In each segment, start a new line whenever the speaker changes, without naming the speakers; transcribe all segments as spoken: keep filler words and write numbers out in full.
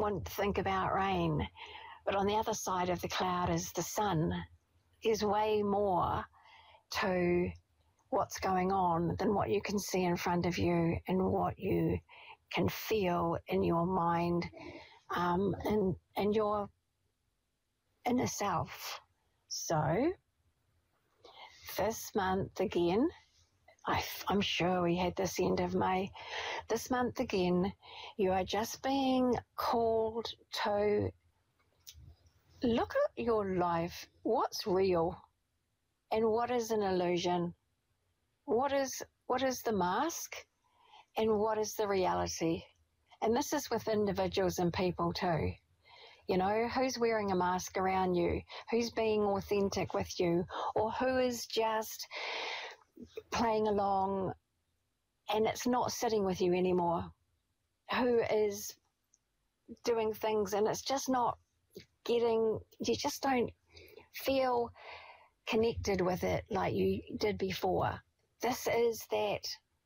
wouldn't think about rain. But on the other side of the cloud is the sun. There's way more to what's going on than what you can see in front of you and what you can feel in your mind um, and, and your inner self. So this month again, I, I'm sure we had this end of May, this month again, you are just being called to look at your life. What's real and what is an illusion? What is what is the mask and what is the reality? And this is with individuals and people too. You know, who's wearing a mask around you? Who's being authentic with you? Or who is just playing along and it's not sitting with you anymore? Who is doing things and it's just not getting, you just don't feel connected with it like you did before. This is that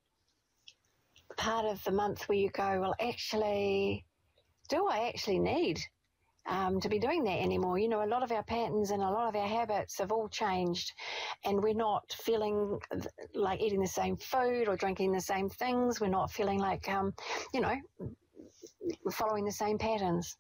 part of the month where you go, well, actually, do I actually need um, to be doing that anymore? You know, a lot of our patterns and a lot of our habits have all changed, and we're not feeling like eating the same food or drinking the same things. We're not feeling like, um, you know, following the same patterns.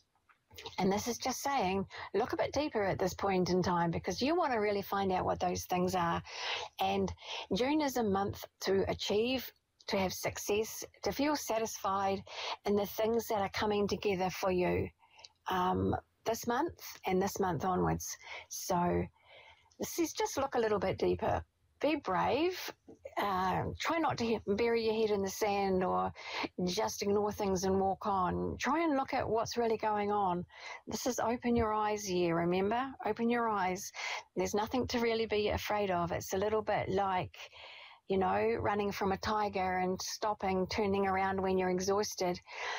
And this is just saying, look a bit deeper at this point in time, because you want to really find out what those things are. And June is a month to achieve, to have success, to feel satisfied in the things that are coming together for you um, this month and this month onwards. So this is just look a little bit deeper. Be brave. Uh, try not to bury your head in the sand or just ignore things and walk on. Try and look at what's really going on. This is open your eyes here, remember? Open your eyes. There's nothing to really be afraid of. It's a little bit like, you know, running from a tiger and stopping, turning around when you're exhausted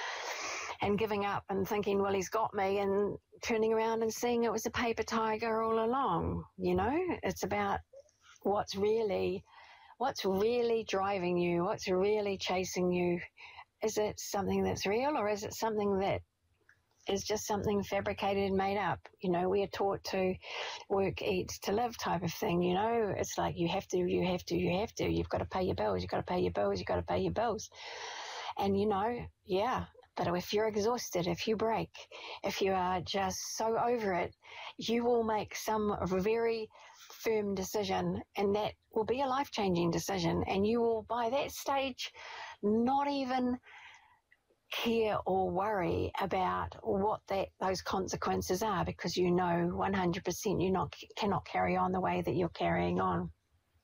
and giving up and thinking, well, he's got me, and turning around and seeing it was a paper tiger all along. You know, it's about what's really, what's really driving you, what's really chasing you. Is it something that's real, or is it something that is just something fabricated and made up? You know, we are taught to work, eat, to live type of thing, you know. It's like you have to, you have to, you have to. You've got to pay your bills, you've got to pay your bills, you've got to pay your bills. And, you know, yeah, but if you're exhausted, if you break, if you are just so over it, you will make some very firm decision, and that will be a life-changing decision. And you will, by that stage, not even care or worry about what that those consequences are, because you know one hundred percent you not cannot carry on the way that you're carrying on.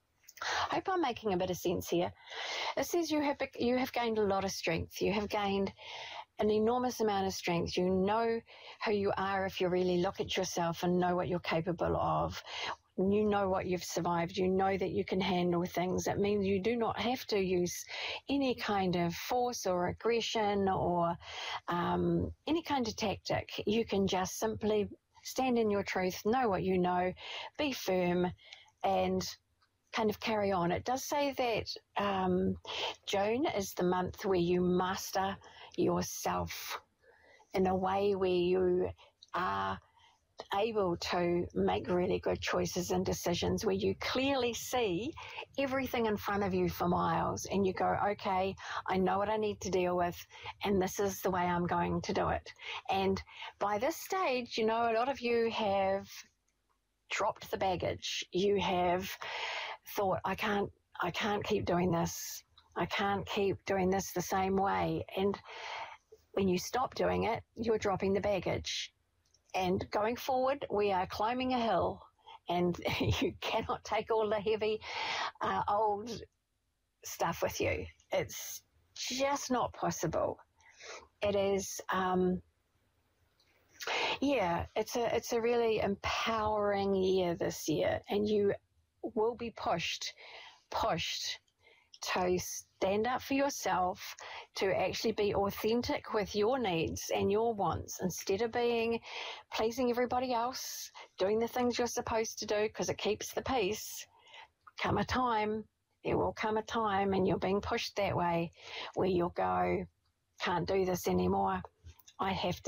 I hope I'm making a bit of sense here. It says you have you have gained a lot of strength. You have gained an enormous amount of strength. You know who you are if you really look at yourself and know what you're capable of. You know what you've survived. You know that you can handle things. It means you do not have to use any kind of force or aggression or um, any kind of tactic. You can just simply stand in your truth, know what you know, be firm, and kind of carry on. It does say that um, June is the month where you master yourself in a way where you are able to make really good choices and decisions, where you clearly see everything in front of you for miles and you go, okay, I know what I need to deal with and this is the way I'm going to do it. And by this stage, you know, a lot of you have dropped the baggage. You have thought, I can't, I can't keep doing this. I can't keep doing this the same way. And when you stop doing it, you're dropping the baggage. And going forward, we are climbing a hill, and you cannot take all the heavy, uh, old stuff with you. It's just not possible. It is, um, yeah, it's a it's a really empowering year this year, and you will be pushed, pushed to stand up for yourself, to actually be authentic with your needs and your wants, instead of being pleasing everybody else, doing the things you're supposed to do because it keeps the peace. Come a time, there will come a time, and you're being pushed that way, where you'll go, can't do this anymore. I have to